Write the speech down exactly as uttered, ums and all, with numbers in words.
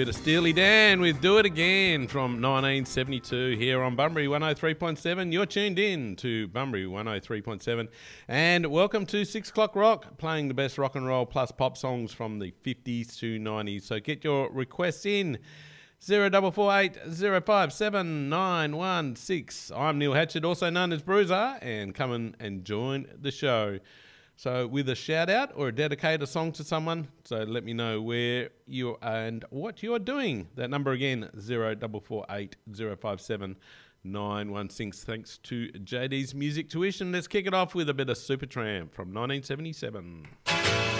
bit of Steely Dan with Do It Again from nineteen seventy-two here on Bunbury one oh three point seven. You're tuned in to Bunbury one oh three point seven. And welcome to six o'clock Rock, playing the best rock and roll plus pop songs from the fifties to nineties. So get your requests in. zero four four eight zero five seven nine one six. I'm Neil Hatchett, also known as Bruiser, and come in and join the show. So with a shout out or dedicate a song to someone, so let me know where you are and what you're doing. That number again, zero four four eight zero five seven nine one six. Thanks to J D's Music Tuition. Let's kick it off with a bit of Supertramp from nineteen seventy-seven.